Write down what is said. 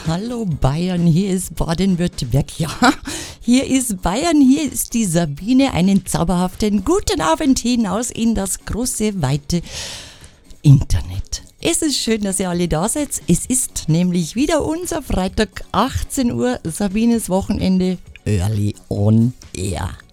Hallo Bayern, hier ist Baden-Württemberg. Ja, hier ist Bayern, hier ist die Sabine. Einen zauberhaften guten Abend hinaus in das große, weite Internet. Es ist schön, dass ihr alle da seid. Es ist nämlich wieder unser Freitag, 18 Uhr, Sabines Wochenende, Early on Air.